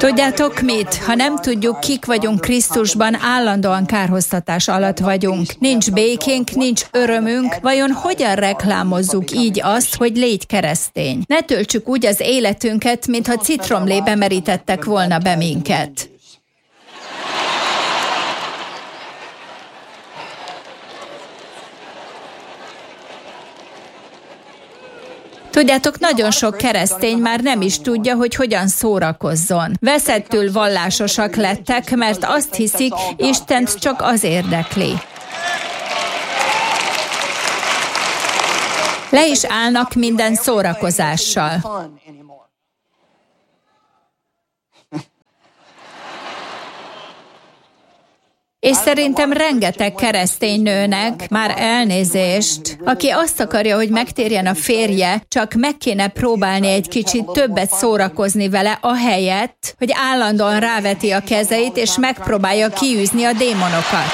Tudjátok mit? Ha nem tudjuk, kik vagyunk Krisztusban, állandóan kárhoztatás alatt vagyunk. Nincs békénk, nincs örömünk, vajon hogyan reklámozzuk így azt, hogy légy keresztény? Ne töltsük úgy az életünket, mintha citromlébe merítettek volna be minket. Tudjátok, nagyon sok keresztény már nem is tudja, hogy hogyan szórakozzon. Veszettül vallásosak lettek, mert azt hiszik, Istent csak az érdekli. Le is állnak minden szórakozással. És szerintem rengeteg keresztény nőnek, már elnézést, aki azt akarja, hogy megtérjen a férje, csak meg kéne próbálni egy kicsit többet szórakozni vele, ahelyett, hogy állandóan ráveti a kezeit, és megpróbálja kiűzni a démonokat.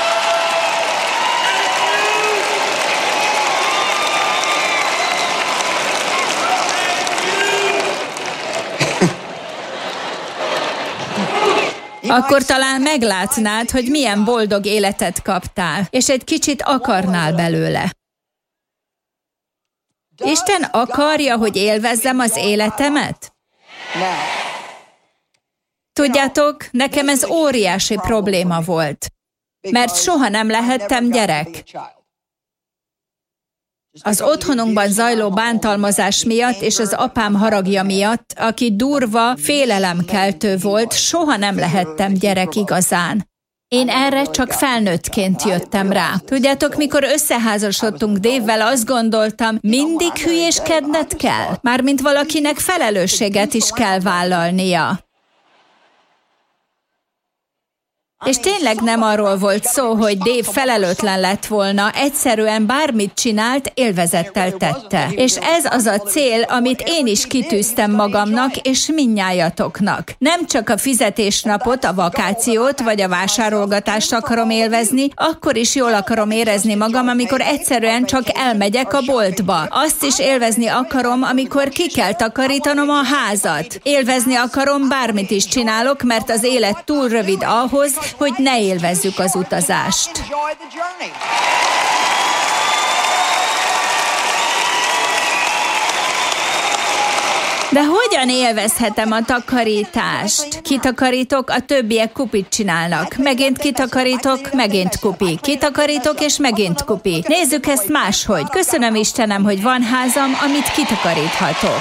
Akkor talán meglátnád, hogy milyen boldog életet kaptál, és egy kicsit akarnál belőle. Isten akarja, hogy élvezzem az életemet? Tudjátok, nekem ez óriási probléma volt, mert soha nem lehettem gyerek. Az otthonunkban zajló bántalmazás miatt és az apám haragja miatt, aki durva, félelemkeltő volt, soha nem lehettem gyerek igazán. Én erre csak felnőttként jöttem rá. Tudjátok, mikor összeházasodtunk Dave-vel, azt gondoltam, mindig hülyéskedned kell? Mármint valakinek felelősséget is kell vállalnia. És tényleg nem arról volt szó, hogy Dave felelőtlen lett volna, egyszerűen bármit csinált, élvezettel tette. És ez az a cél, amit én is kitűztem magamnak, és mindnyájatoknak. Nem csak a fizetésnapot, a vakációt, vagy a vásárolgatást akarom élvezni, akkor is jól akarom érezni magam, amikor egyszerűen csak elmegyek a boltba. Azt is élvezni akarom, amikor ki kell takarítanom a házat. Élvezni akarom, bármit is csinálok, mert az élet túl rövid ahhoz, hogy ne élvezzük az utazást. De hogyan élvezhetem a takarítást? Kitakarítok, a többiek kupit csinálnak. Megint kitakarítok, megint kupi. Kitakarítok, és megint kupi. Nézzük ezt máshogy. Köszönöm Istenem, hogy van házam, amit kitakaríthatok.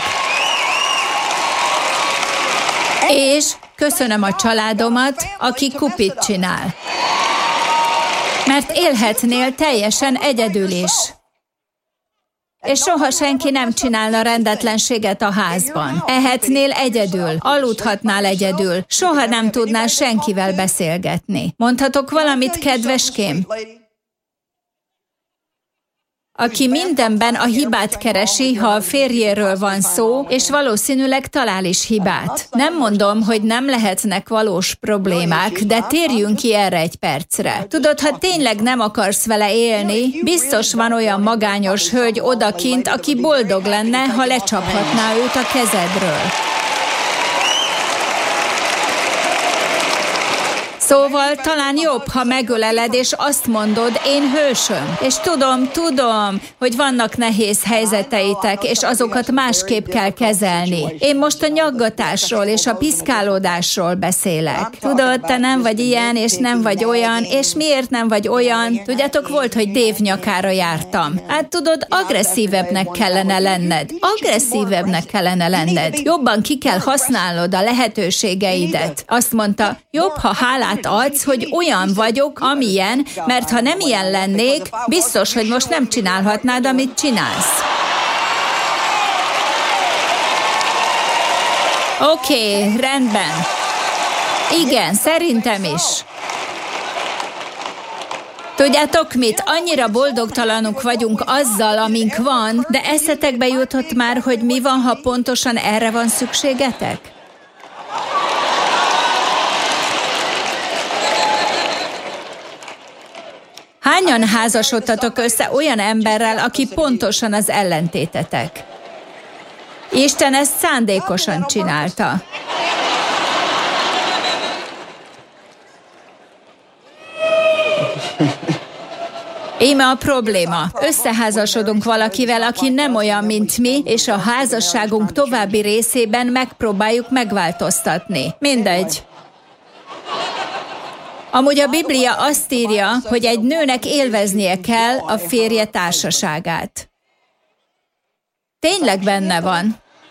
És köszönöm a családomat, aki kupit csinál. Mert élhetnél teljesen egyedül is. És soha senki nem csinálna rendetlenséget a házban. Ehetnél egyedül, aludhatnál egyedül, soha nem tudnál senkivel beszélgetni. Mondhatok valamit, kedveském? Aki mindenben a hibát keresi, ha a férjéről van szó, és valószínűleg talál is hibát. Nem mondom, hogy nem lehetnek valós problémák, de térjünk ki erre egy percre. Tudod, ha tényleg nem akarsz vele élni, biztos van olyan magányos hölgy odakint, aki boldog lenne, ha lecsaphatná őt a kezedről. Szóval talán jobb, ha megöleled, és azt mondod, én hősöm. És tudom, hogy vannak nehéz helyzeteitek, és azokat másképp kell kezelni. Én most a nyaggatásról és a piszkálódásról beszélek. Tudod, te nem vagy ilyen, és nem vagy olyan, és miért nem vagy olyan? Tudjátok, volt, hogy Dave nyakára jártam. Hát tudod, agresszívebbnek kellene lenned. Agresszívebbnek kellene lenned. Jobban ki kell használnod a lehetőségeidet. Azt mondta, jobb, ha hálát adsz, hogy olyan vagyok, amilyen, mert ha nem ilyen lennék, biztos, hogy most nem csinálhatnád, amit csinálsz. Oké, rendben. Igen, szerintem is. Tudjátok mit? Annyira boldogtalanok vagyunk azzal, amink van, de eszetekbe jutott már, hogy mi van, ha pontosan erre van szükségetek? Hányan házasodtatok össze olyan emberrel, aki pontosan az ellentétetek? Isten ezt szándékosan csinálta. Íme a probléma. Összeházasodunk valakivel, aki nem olyan, mint mi, és a házasságunk további részében megpróbáljuk megváltoztatni. Mindegy. Amúgy a Biblia azt írja, hogy egy nőnek élveznie kell a férje társaságát. Tényleg benne van.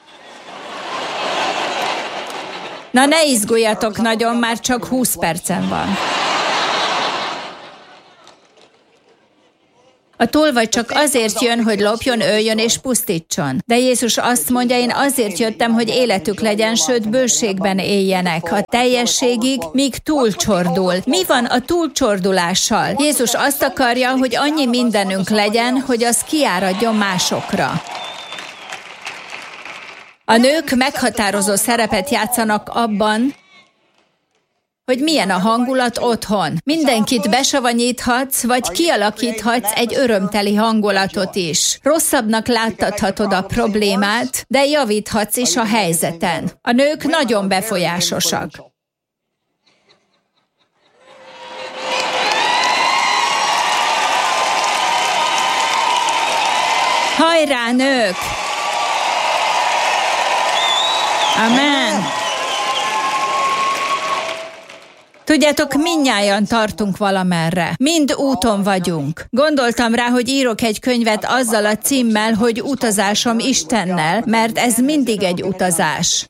Na ne izguljatok nagyon, már csak 20 percem van. A tolvaj csak azért jön, hogy lopjon, öljön és pusztítson. De Jézus azt mondja, én azért jöttem, hogy életük legyen, sőt bőségben éljenek. A teljességig, míg túlcsordul. Mi van a túlcsordulással? Jézus azt akarja, hogy annyi mindenünk legyen, hogy az kiáradjon másokra. A nők meghatározó szerepet játszanak abban, hogy milyen a hangulat otthon. Mindenkit besavanyíthatsz, vagy kialakíthatsz egy örömteli hangulatot is. Rosszabbnak láttathatod a problémát, de javíthatsz is a helyzeten. A nők nagyon befolyásosak. Hajrá, nők! Amen! Tudjátok, mindnyájan tartunk valamerre. Mind úton vagyunk. Gondoltam rá, hogy írok egy könyvet azzal a címmel, hogy utazásom Istennel, mert ez mindig egy utazás.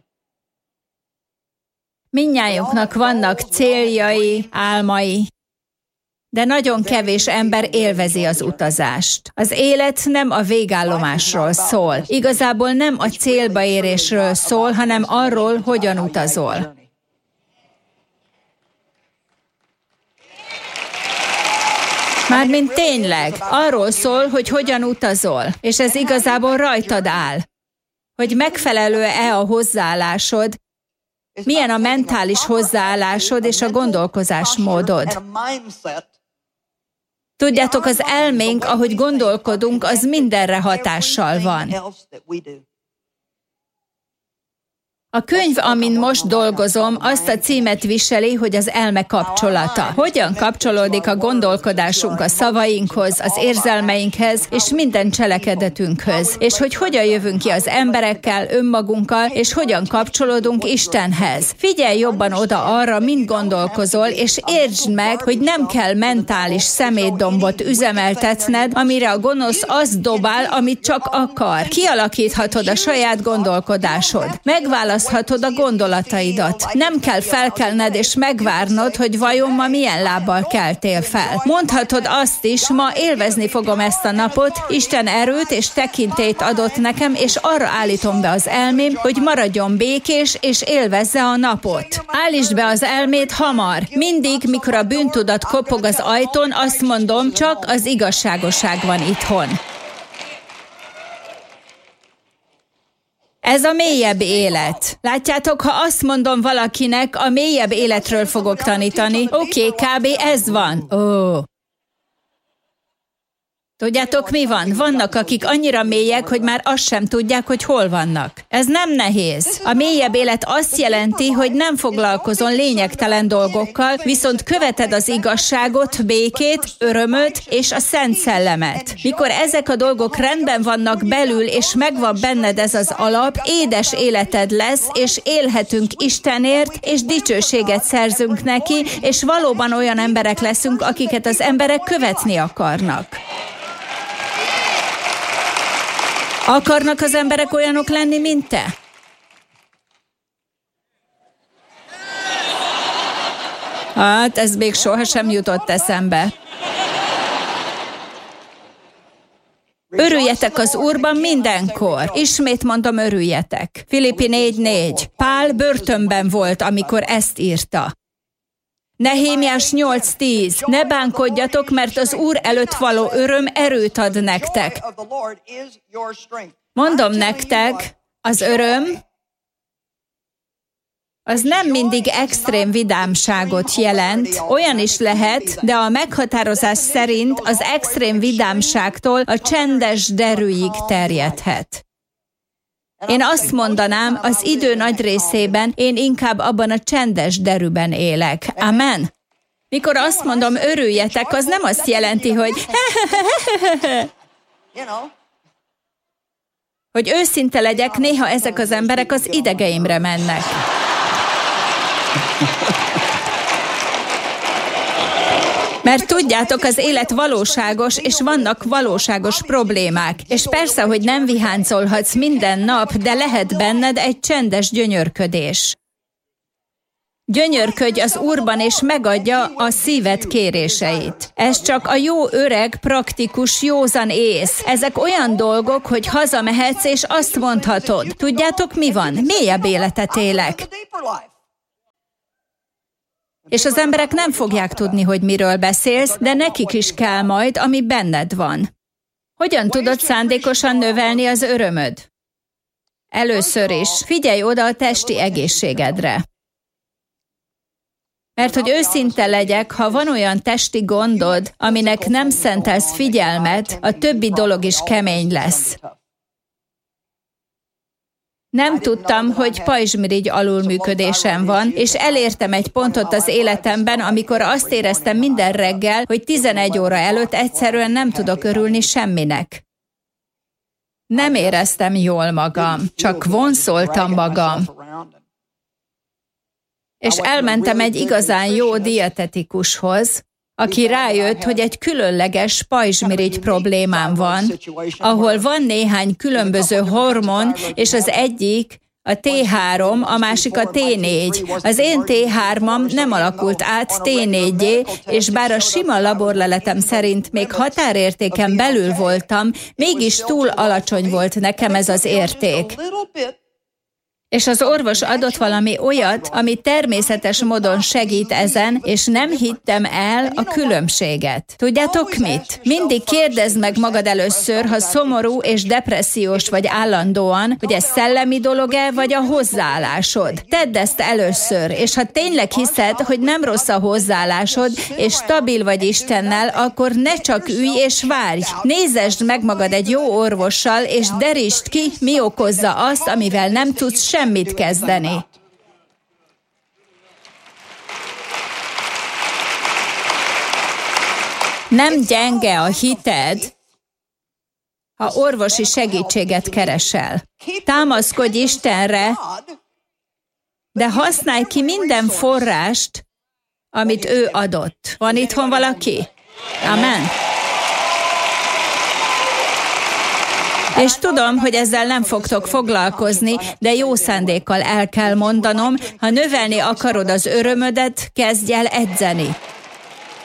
Mindnyájunknak vannak céljai, álmai, de nagyon kevés ember élvezi az utazást. Az élet nem a végállomásról szól. Igazából nem a célba érésről szól, hanem arról, hogyan utazol. Mármint tényleg, arról szól, hogy hogyan utazol, és ez igazából rajtad áll. Hogy megfelelő-e a hozzáállásod, milyen a mentális hozzáállásod és a gondolkozásmódod. Tudjátok, az elménk, ahogy gondolkodunk, az mindenre hatással van. A könyv, amin most dolgozom, azt a címet viseli, hogy az elme kapcsolata. Hogyan kapcsolódik a gondolkodásunk a szavainkhoz, az érzelmeinkhez, és minden cselekedetünkhöz, és hogy hogyan jövünk ki az emberekkel, önmagunkkal, és hogyan kapcsolódunk Istenhez. Figyelj jobban oda arra, mint gondolkozol, és értsd meg, hogy nem kell mentális szemétdombot üzemeltetned, amire a gonosz azt dobál, amit csak akar. Kialakíthatod a saját gondolkodásod. Megválaszthatod a gondolataidat. Nem kell felkelned és megvárnod, hogy vajon ma milyen lábbal keltél fel. Mondhatod azt is, ma élvezni fogom ezt a napot, Isten erőt és tekintélyt adott nekem, és arra állítom be az elmém, hogy maradjon békés és élvezze a napot. Állítsd be az elmét hamar. Mindig, mikor a bűntudat kopog az ajtón, azt mondom, csak az igazságosság van itthon. Ez a mélyebb élet. Látjátok, ha azt mondom valakinek, a mélyebb életről fogok tanítani, oké, kb. Ez van. Tudjátok, mi van? Vannak, akik annyira mélyek, hogy már azt sem tudják, hogy hol vannak. Ez nem nehéz. A mélyebb élet azt jelenti, hogy nem foglalkozol lényegtelen dolgokkal, viszont követed az igazságot, békét, örömöt és a Szent Szellemet. Mikor ezek a dolgok rendben vannak belül, és megvan benned ez az alap, édes életed lesz, és élhetünk Istenért, és dicsőséget szerzünk neki, és valóban olyan emberek leszünk, akiket az emberek követni akarnak. Akarnak az emberek olyanok lenni, mint te? Hát, ez még sohasem jutott eszembe. Örüljetek az Úrban mindenkor. Ismét mondom, örüljetek. Filippi 4:4. Pál börtönben volt, amikor ezt írta. Nehémiás 8:10. Ne bánkodjatok, mert az Úr előtt való öröm erőt ad nektek. Mondom nektek, az öröm, az nem mindig extrém vidámságot jelent, olyan is lehet, de a meghatározás szerint az extrém vidámságtól a csendes derűig terjedhet. Én azt mondanám, az idő nagy részében én inkább abban a csendes derűben élek. Amen? Mikor azt mondom, örüljetek, az nem azt jelenti, hogy hogy őszinte legyek, néha ezek az emberek az idegeimre mennek. Mert tudjátok, az élet valóságos, és vannak valóságos problémák. És persze, hogy nem viháncolhatsz minden nap, de lehet benned egy csendes gyönyörködés. Gyönyörködj az Úrban, és megadja a szíved kéréseit. Ez csak a jó öreg, praktikus, józan ész. Ezek olyan dolgok, hogy hazamehetsz, és azt mondhatod. Tudjátok, mi van? Mélyebb életet élek. És az emberek nem fogják tudni, hogy miről beszélsz, de nekik is kell majd, ami benned van. Hogyan tudod szándékosan növelni az örömöd? Először is figyelj oda a testi egészségedre. Mert hogy őszinte legyek, ha van olyan testi gondod, aminek nem szentelsz figyelmet, a többi dolog is kemény lesz. Nem tudtam, hogy pajzsmirigy alulműködésem van, és elértem egy pontot az életemben, amikor azt éreztem minden reggel, hogy 11 óra előtt egyszerűen nem tudok örülni semminek. Nem éreztem jól magam, csak vonszoltam magam. És elmentem egy igazán jó dietetikushoz, aki rájött, hogy egy különleges pajzsmirigy problémám van, ahol van néhány különböző hormon, és az egyik a T3, a másik a T4. Az én T3-am nem alakult át T4-jé, és bár a sima laborleletem szerint még határértéken belül voltam, mégis túl alacsony volt nekem ez az érték. És az orvos adott valami olyat, ami természetes módon segít ezen, és nem hittem el a különbséget. Tudjátok mit? Mindig kérdezd meg magad először, ha szomorú és depressziós vagy állandóan, hogy ez szellemi dolog-e, vagy a hozzáállásod. Tedd ezt először, és ha tényleg hiszed, hogy nem rossz a hozzáállásod, és stabil vagy Istennel, akkor ne csak ülj és várj. Nézesd meg magad egy jó orvossal, és derítsd ki, mi okozza azt, amivel nem tudsz semmit kezdeni. Nem gyenge a hited, ha orvosi segítséget keresel. Támaszkodj Istenre, de használj ki minden forrást, amit ő adott. Van itthon valaki? Amen. És tudom, hogy ezzel nem fogtok foglalkozni, de jó szándékkal el kell mondanom, ha növelni akarod az örömödet, kezdj el edzeni.